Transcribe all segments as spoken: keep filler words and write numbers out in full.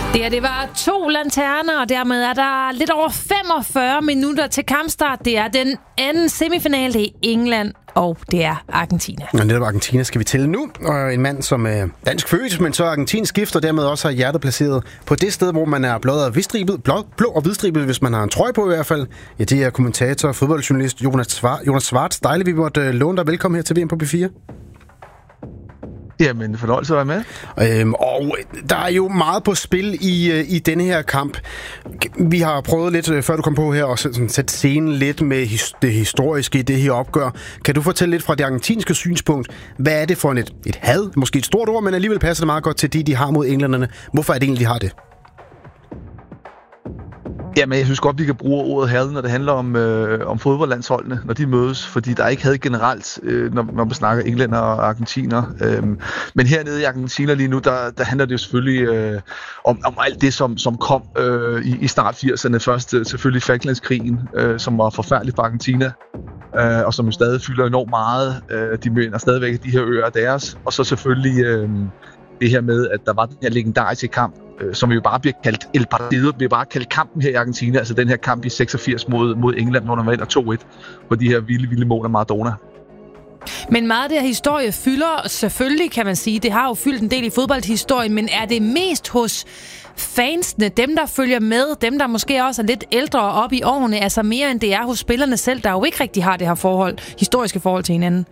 Det her, det var to lanterner, og dermed er der lidt over femogfyrre minutter til kampstart. Det er den anden semifinale, det er England, og det er Argentina. Og netop Argentina skal vi til nu. Og en mand, som er dansk født, men så argentinsk gift, og dermed også har hjertet placeret på det sted, hvor man er blå og hvidstribet, blå, blå og hvidstribet, hvis man har en trøje på i hvert fald. Ja, det er kommentator og fodboldjournalist Jonas Schwartz. Jonas Schwartz, dejligt, vi måtte låne dig. Velkommen her til V M på B fire. Jamen, fornøjelse at være med. Øhm, og der er jo meget på spil i, i denne her kamp. Vi har prøvet lidt, før du kom på her, at sætte scenen lidt med his, det historiske i det her opgør. Kan du fortælle lidt fra det argentinske synspunkt? Hvad er det for et, et had? Måske et stort ord, men alligevel passer det meget godt til de, de har mod englænderne. Hvorfor er det egentlig, de har det? Jamen, jeg synes godt, vi kan bruge ordet had, når det handler om, øh, om fodboldlandsholdene, når de mødes, fordi der er ikke had generelt, øh, når, når man snakker englænder og argentiner. Øh, men hernede i Argentina lige nu, der, der handler det jo selvfølgelig øh, om, om alt det, som, som kom øh, i, i start firserne. Først øh, selvfølgelig Falklandskrigen, øh, som var forfærdelig for Argentina, øh, og som jo stadig fylder enormt meget. Øh, de mener stadigvæk, at de her øer er deres. Og så selvfølgelig øh, det her med, at der var den her legendariske kamp, som jo bare bliver kaldt El Partido, bliver bare kaldt kampen her i Argentina, altså den her kamp i seksogfirs mod, mod England, hvor der var to et på de her vilde, vilde mål af Maradona. Men meget af det her historie fylder selvfølgelig, kan man sige, det har jo fyldt en del i fodboldhistorien, men er det mest hos fansene, dem der følger med, dem der måske også er lidt ældre op i årene, altså mere end det er hos spillerne selv, der jo ikke rigtig har det her forhold, historiske forhold til hinanden?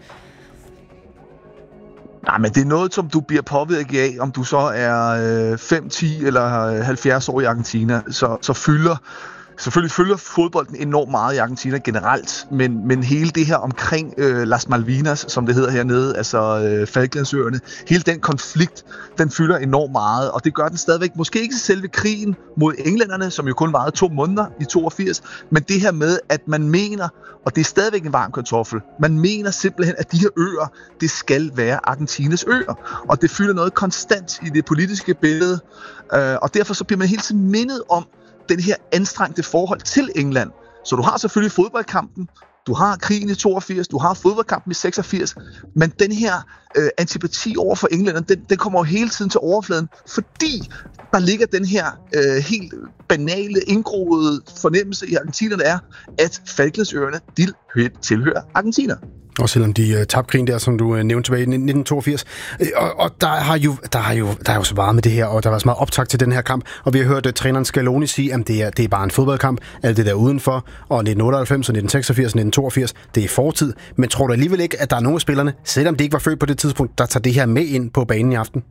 Nej, men det er noget, som du bliver påvirket af, om du så er øh, fem, ti eller halvfjerds år i Argentina, så, så fylder Selvfølgelig følger fodbolden enormt meget i Argentina generelt, men, men hele det her omkring øh, Las Malvinas, som det hedder hernede, altså øh, Falklandsøerne, hele den konflikt, den fylder enormt meget, og det gør den stadigvæk. Måske ikke selve krigen mod englænderne, som jo kun varede to måneder i toogfirs, men det her med, at man mener, og det er stadigvæk en varm kartoffel, man mener simpelthen, at de her øer, det skal være Argentinas øer, og det fylder noget konstant i det politiske billede, øh, og derfor så bliver man hele tiden mindet om, den her anstrengte forhold til England. Så du har selvfølgelig fodboldkampen, du har krigen i toogfirs, du har fodboldkampen i seksogfirs, men den her øh, antipati over for englænderne, den, den kommer jo hele tiden til overfladen, fordi der ligger den her øh, helt banale, indgroede fornemmelse i Argentina, er, at Falklandsøerne, de tilhører Argentina. Og selvom de uh, tabte krigen der, som du uh, nævnte tilbage i nitten toogfirs. Uh, og og der, har jo, der, har jo, der er jo så meget med det her, og der var så meget optakt til den her kamp. Og vi har hørt uh, træneren Scaloni sige, at det er, det er bare en fodboldkamp. Alt det der udenfor, og nitten otteoghalvfems, og nitten seksogfirs, og nitten toogfirs, det er fortid. Men tror du alligevel ikke, at der er nogle af spillerne, selvom de ikke var født på det tidspunkt, der tager det her med ind på banen i aften?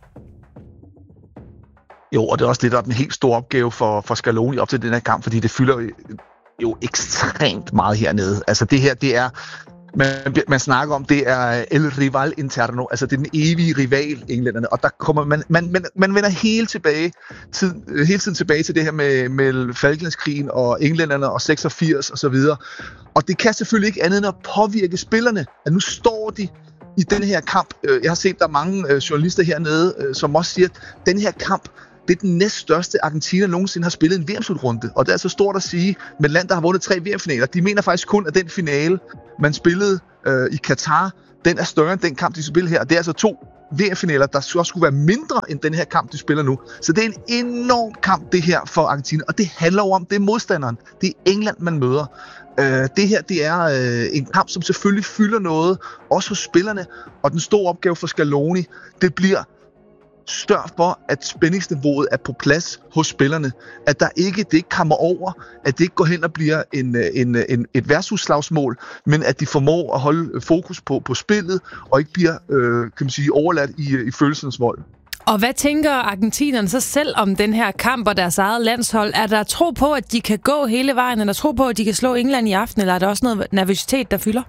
Jo, og det er også det, der er den helt store opgave for, for Scaloni op til den her kamp, fordi det fylder jo ekstremt meget hernede. Altså det her, det er... Man, man snakker om, det er El Rival Interno, altså det er den evige rival, englænderne, og der kommer man, man, man, man vender hele, tilbage, tid, hele tiden tilbage til det her med, med Falklandskrigen og englænderne og seksogfirs og så videre. Og det kan selvfølgelig ikke andet end at påvirke spillerne, at nu står de i den her kamp. Jeg har set, der er mange journalister hernede, som også siger, at den her kamp, det er den næststørste Argentina nogensinde har spillet en V M-slutrunde. Og det er altså stort at sige, med et land, der har vundet tre V M-finaler. De mener faktisk kun, at den finale, man spillede øh, i Katar, den er større end den kamp, de spiller her. Det er altså to V M-finaler, der også skulle være mindre end den her kamp, de spiller nu. Så det er en enorm kamp, det her for Argentina. Og det handler jo om, det er modstanderen. Det er England, man møder. Øh, det her, det er øh, en kamp, som selvfølgelig fylder noget, også hos spillerne. Og den store opgave for Scaloni, det bliver sørg for, at spændingsniveauet er på plads hos spillerne. At der ikke, det ikke kommer over, at det ikke går hen og bliver en, en, en, et værtshusslagsmål, men at de formår at holde fokus på, på spillet, og ikke bliver øh, kan man sige, overladt i, i følelsens vold. Og hvad tænker argentinerne så selv om den her kamp og deres eget landshold? Er der tro på, at de kan gå hele vejen, eller tro på, at de kan slå England i aften, eller er der også noget nervøsitet, der fylder?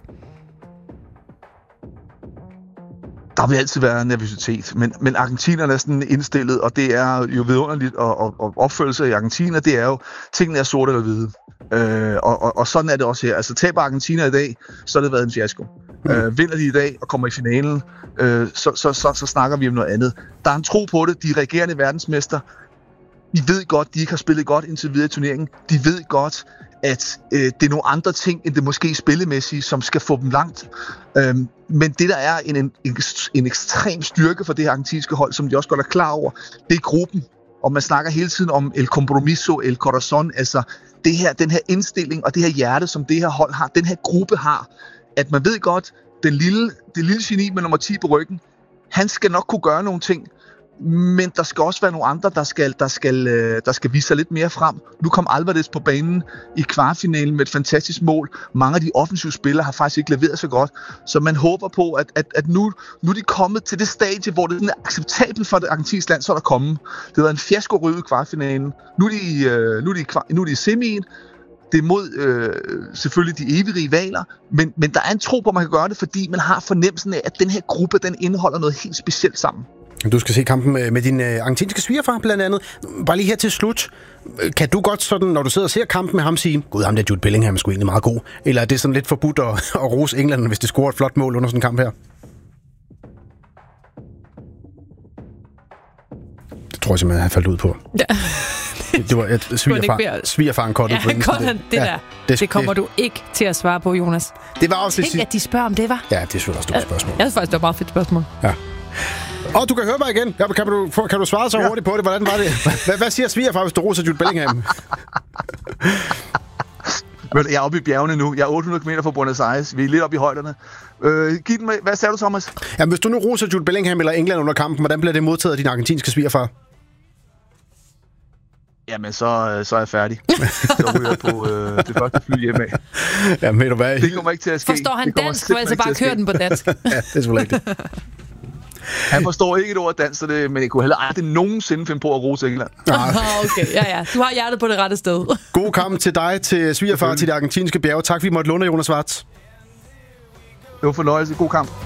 Der vil altid være nervøsitet, men, men argentinerne er sådan indstillet, og det er jo vidunderligt, og, og, og opførelse i Argentina, det er jo, tingene er sorte eller hvide. Øh, og, og, og sådan er det også her. Altså taber Argentina i dag, så har det været en fiasko. Mm. Øh, vinder de i dag og kommer i finalen, øh, så, så, så, så snakker vi om noget andet. Der er en tro på det, de er regerende verdensmester. De ved godt, de ikke har spillet godt indtil videre i turneringen. De ved godt, at øh, det er nogle andre ting, end det måske spillemæssige, som skal få dem langt. Øhm, men det, der er en, en, en ekstrem styrke for det her argentinske hold, som de også godt er klar over, det er gruppen. Og man snakker hele tiden om el compromiso, el corazón, altså det her, den her indstilling og det her hjerte, som det her hold har, den her gruppe har, at man ved godt, den lille, det lille geni med nummer ti på ryggen, han skal nok kunne gøre nogle ting, men der skal også være nogle andre, der skal, der skal, der skal vise sig lidt mere frem. Nu kom Alvarez på banen i kvartfinalen med et fantastisk mål. Mange af de offensive spillere har faktisk ikke leveret så godt, så man håber på, at, at, at nu, nu er de kommet til det stadie, hvor det er acceptabelt for det argentinske land, så er der kommet. Det var en fiasko-rød i kvartfinalen. Nu er de, nu er de, nu er de i semien. Det er mod øh, selvfølgelig de evige rivaler, men, men der er en tro på, at man kan gøre det, fordi man har fornemmelsen af, at den her gruppe, den indeholder noget helt specielt sammen. Du skal se kampen med, med din øh, argentinske svigerfar blandt andet. Bare lige her til slut. Kan du godt sådan, når du sidder og ser kampen med ham, sige, gud, ham der Jude Bellingham er sgu egentlig meget god? Eller er det sådan lidt forbudt at, at rose England, hvis de scorer et flot mål under sådan en kamp her? Det tror jeg simpelthen, han faldt ud på. Ja. Det, det var et svigerfar, svigerfaren kottet ja, på det, det, ja, der. Det, det kommer det, du ikke til at svare på, Jonas. Det var også Tænk, det, at de spørger om det, var. Ja, det er selvfølgelig også et spørgsmål. Jeg synes faktisk, det var meget fedt spørgsmål. Ja. Og du kan høre mig igen. Ja, kan, du, kan du svare så hurtigt på det? Hvordan var det? Hvad, hvad siger svigerfar, hvis du roser Jude Bellingham? Jeg er oppe i bjergene nu. Jeg er otte hundrede kilometer fra Buenos Aires. Vi er lidt oppe i højderne. Øh, giv den med. Hvad sagde du, Thomas? Ja, hvis du nu roser Jude Bellingham eller England under kampen, hvordan bliver det modtaget af din argentinske svigerfar? Jamen, så, så er jeg færdig. Så ryger jeg på øh, det første fly hjemme af. Jamen, ved du hvad? Det kommer ikke til at ske. Forstår han dansk, for altså bare køre den på dansk? Ja, det er selvfølgelig rigtigt. Han forstår ikke et ord dansk, så det, men jeg kunne heller aldrig nogensinde finde på at rose England. Okay, ja, ja. Du har hjertet på det rette sted. God kamp til dig, til svigerfar, til det argentinske bjerge. Tak, vi måtte låne, Jonas Schwartz. Det var fornøjelse. God kamp.